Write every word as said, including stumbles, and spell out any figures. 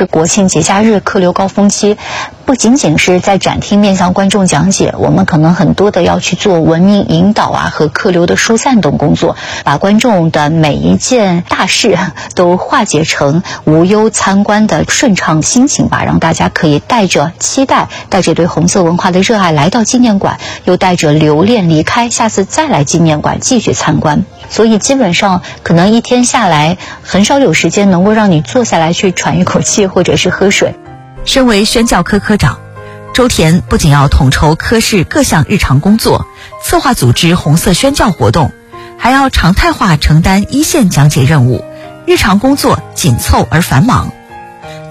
是国庆节假日客流高峰期，不仅仅是在展厅面向观众讲解，我们可能很多的要去做文明引导啊和客流的疏散等工作，把观众的每一件大事都化解成无忧参观的顺畅心情吧，让大家可以带着期待，带着对红色文化的热爱来到纪念馆，又带着留恋离开，下次再来纪念馆继续参观。所以基本上可能一天下来很少有时间能够让你坐下来去喘一口气或者是喝水。 身为宣教科科长，周田不仅要统筹科室各项日常工作，策划组织红色宣教活动，还要常态化承担一线讲解任务，日常工作紧凑而繁忙。